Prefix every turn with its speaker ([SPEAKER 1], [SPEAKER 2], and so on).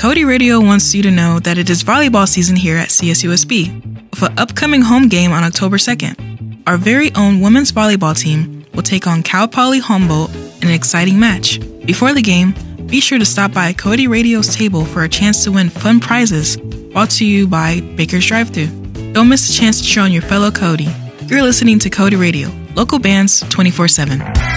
[SPEAKER 1] Cody Radio wants you to know that it is volleyball season here at CSUSB, with an upcoming home game on October 2nd. Our very own women's volleyball team will take on Cal Poly Humboldt in an exciting match. Before the game, be sure to stop by Cody Radio's table for a chance to win fun prizes brought to you by Baker's Drive-Thru. Don't miss the chance to cheer on your fellow Cody. You're listening to Cody Radio, local bands 24/7.